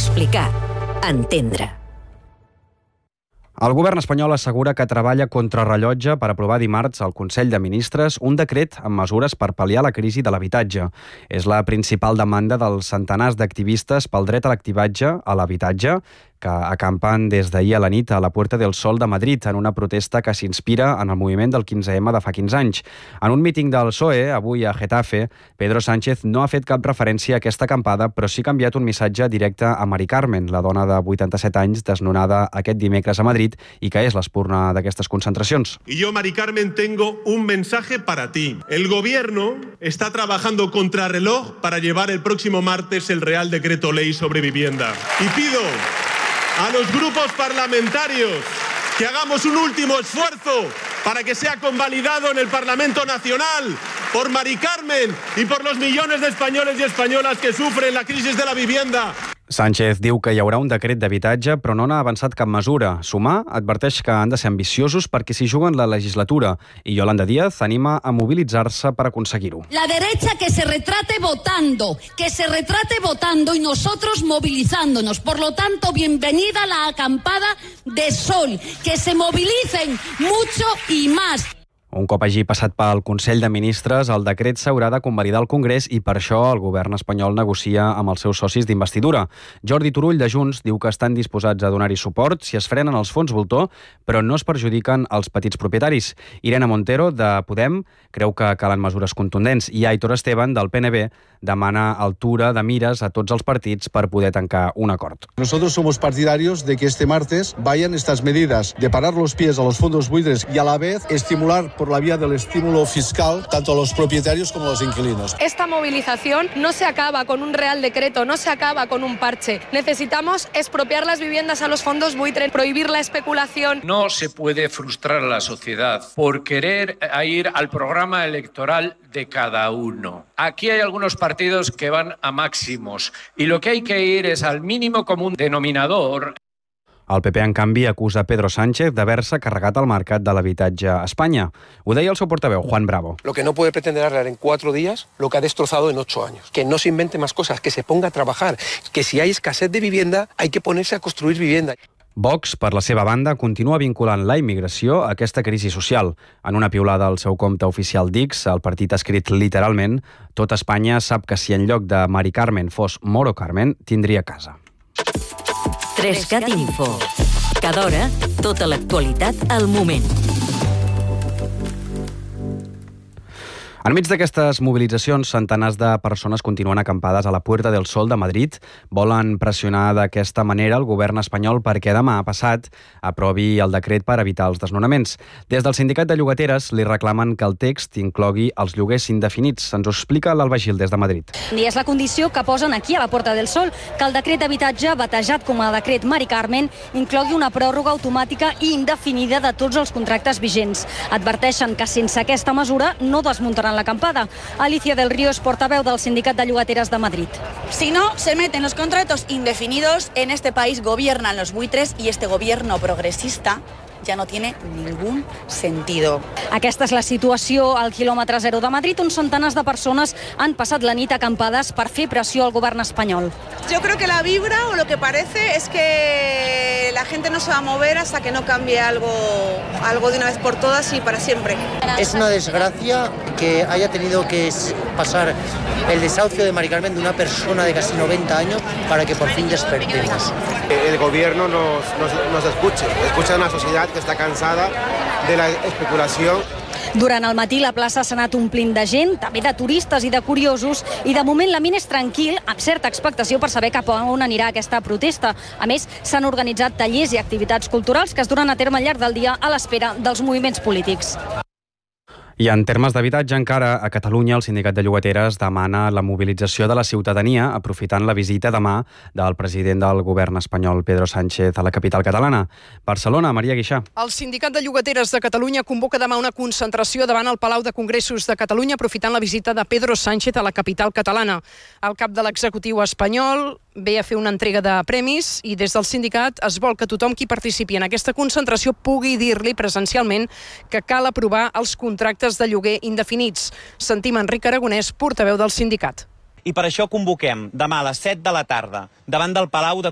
Explicar. Entendre. El govern espanyol assegura que treballa contra rellotge per aprovar dimarts al Consell de Ministres un decret amb mesures per pal·liar la crisi de l'habitatge. És la principal demanda dels centenars d'activistes pel dret a l'activatge a l'habitatge que acampen des d'ahir a la nit a la Puerta del Sol de Madrid en una protesta que s'inspira en el moviment del 15M de fa 15 anys. En un míting del PSOE, avui a Getafe, Pedro Sánchez no ha fet cap referència a aquesta acampada, però sí que ha enviat un missatge directe a Mari Carmen, la dona de 87 anys desnonada aquest dimecres a Madrid i que és l'espurna d'aquestes concentracions. Y yo, Mari Carmen, tengo un mensaje para ti. El gobierno está trabajando contra reloj para llevar el próximo martes el Real Decreto Ley sobre vivienda. Y pido a los grupos parlamentarios que hagamos un último esfuerzo para que sea convalidado en el Parlamento Nacional por Mari Carmen y por los millones de españoles y españolas que sufren la crisis de la vivienda. Sánchez diu que hi haurà un decret d'habitatge, però no n'ha avançat cap mesura. Sumar adverteix que han de ser ambiciosos perquè s'hi juguen la legislatura i Yolanda Díaz anima a mobilitzar-se per aconseguir-ho. La derecha que se retrate votando y nosotros movilizándonos. Por lo tanto, bienvenida la acampada de Sol. Que se movilicen mucho y más. Un cop hagi passat pel Consell de Ministres, el decret s'haurà de convalidar al Congrés i per això el govern espanyol negocia amb els seus socis d'investidura. Jordi Turull, de Junts, diu que estan disposats a donar-hi suport si es frenen els fons voltor, però no es perjudiquen els petits propietaris. Irene Montero, de Podem, creu que calen mesures contundents i Aitor Esteban, del PNB, demana altura de mires a tots els partits per poder tancar un acord. Nosotros somos partidarios de que este martes vayan estas medidas de parar los pies a los fondos buitres y a la vez estimular por la vía del estímulo fiscal tanto a los propietarios como a los inquilinos. Esta movilización no se acaba con un Real Decreto, no se acaba con un parche. Necesitamos expropiar las viviendas a los fondos buitres, prohibir la especulación. No se puede frustrar a la sociedad por querer ir al programa electoral de cada uno. Aquí hay algunos partidos que van a máximos y lo que hay que ir es al mínimo común denominador. El PP, en canvi, acusa Pedro Sánchez d'haver-se carregat el mercat de l'habitatge a Espanya. Ho deia el seu portaveu, Juan Bravo. Lo que no puede pretender arreglar en 4 días lo que ha destrozado en 8 años. Que no se invente más cosas, que se ponga a trabajar, que si hay escasez de vivienda hay que ponerse a construir vivienda. Vox, per la seva banda, continua vinculant la immigració a aquesta crisi social. En una piulada al seu compte oficial d'X, el partit ha escrit literalment: tot Espanya sap que si en lloc de Mari Carmen fos Moro Carmen, tindria casa. 3CAT Info. Cada hora, tota l'actualitat al moment. Enmig d'aquestes mobilitzacions, centenars de persones continuen acampades a la Puerta del Sol de Madrid. Volen pressionar d'aquesta manera el govern espanyol perquè demà passat aprovi el decret per evitar els desnonaments. Des del sindicat de llogateres li reclamen que el text inclogui els lloguers indefinits. Ens ho explica l'Alba Gil des de Madrid. I és la condició que posen aquí a la Puerta del Sol, que el decret d'habitatge, batejat com a decret Mari Carmen, inclogui una pròrroga automàtica i indefinida de tots els contractes vigents. Adverteixen que sense aquesta mesura no desmuntaran l'acampada. Alicia del Río és portaveu del Sindicat de Llogateres de Madrid. Si no se meten los contratos indefinidos, en este país gobiernan los buitres y este gobierno progresista ja no tiene ningún sentido. Aquesta és la situació al quilòmetre zero de Madrid, on centenars de persones han passat la nit acampades per fer pressió al govern espanyol. Yo creo que la vibra o lo que parece es que la gente no se va a mover hasta que no cambie algo de una vez por todas y para siempre. Es una desgracia que haya tenido que pasar el desahucio de Mari Carmen de una persona de casi 90 años para que por fin despertemos. El gobierno nos escucha a una sociedad que està cansada de la especulació. Durant el matí la plaça s'ha anat omplint de gent, també de turistes i de curiosos, i de moment l'ambient és tranquil, amb certa expectació per saber cap a on anirà aquesta protesta. A més, s'han organitzat tallers i activitats culturals que es duran a terme al llarg del dia a l'espera dels moviments polítics. I en termes d'habitatge, encara a Catalunya, el sindicat de llogateres demana la mobilització de la ciutadania aprofitant la visita demà del president del govern espanyol, Pedro Sánchez, a la capital catalana. Barcelona, Maria Guixà. El sindicat de llogateres de Catalunya convoca demà una concentració davant el Palau de Congressos de Catalunya aprofitant la visita de Pedro Sánchez a la capital catalana. El cap de l'executiu espanyol ve a fer una entrega de premis i des del sindicat es vol que tothom qui participi en aquesta concentració pugui dir-li presencialment que cal aprovar els contractes de lloguer indefinits. Sentim Enric Aragonès, portaveu del sindicat. I per això convoquem demà a les 7 de la tarda davant del Palau de